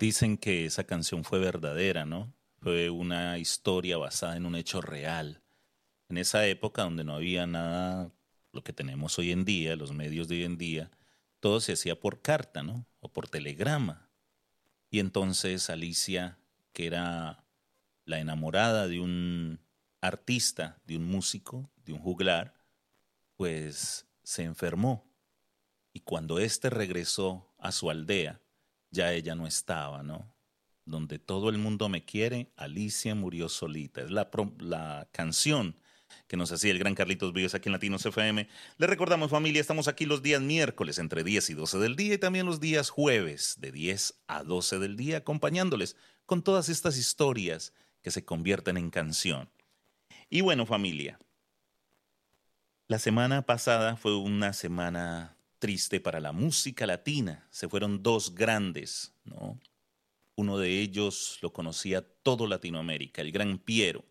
Dicen que esa canción fue verdadera, ¿no? Fue una historia basada en un hecho real. En esa época donde no había nada, lo que tenemos hoy en día, los medios de hoy en día, todo se hacía por carta, ¿no? O por telegrama. Y entonces Alicia, que era la enamorada de un artista, de un músico, de un juglar, pues se enfermó. Y cuando éste regresó a su aldea, ya ella no estaba, ¿no? Donde todo el mundo me quiere, Alicia murió solita. Es la canción que nos hacía el gran Carlitos Vives aquí en Latinos FM. Le recordamos, familia, estamos aquí los días miércoles entre 10 y 12 del día y también los días jueves de 10 a 12 del día, acompañándoles con todas estas historias que se convierten en canción. Y bueno, familia, la semana pasada fue una semana triste para la música latina. Se fueron dos grandes, ¿no? Uno de ellos lo conocía todo Latinoamérica, el gran Piero,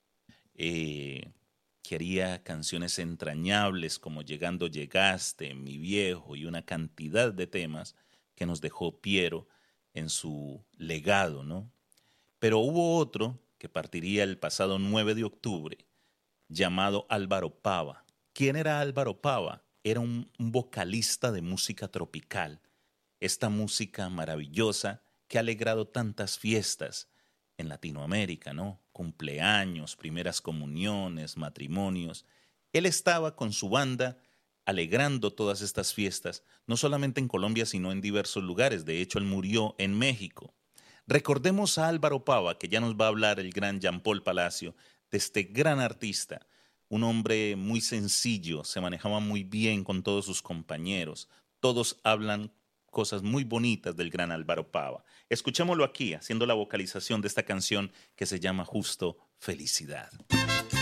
eh, que haría canciones entrañables como Llegando Llegaste, Mi Viejo y una cantidad de temas que nos dejó Piero en su legado, ¿no? Pero hubo otro que partiría el pasado 9 de octubre, llamado Álvaro Pava. ¿Quién era Álvaro Pava? Era un vocalista de música tropical, esta música maravillosa que ha alegrado tantas fiestas en Latinoamérica, ¿no? Cumpleaños, primeras comuniones, matrimonios. Él estaba con su banda alegrando todas estas fiestas, no solamente en Colombia, sino en diversos lugares. De hecho, él murió en México. Recordemos a Álvaro Pava, que ya nos va a hablar el gran Jean Paul Palacio, de este gran artista, un hombre muy sencillo, se manejaba muy bien con todos sus compañeros. Todos hablan cosas muy bonitas del gran Álvaro Pava. Escuchémoslo aquí, haciendo la vocalización de esta canción que se llama justo Felicidad.